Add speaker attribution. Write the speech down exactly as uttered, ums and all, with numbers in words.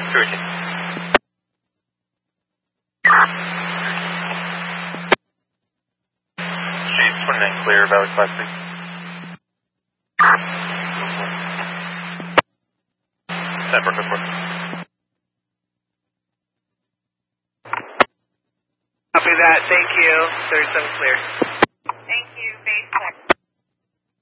Speaker 1: Georgia. She's twenty-nine clear, Valley five six. Denver, good work.
Speaker 2: Copy that, thank you. thirty-seven clear.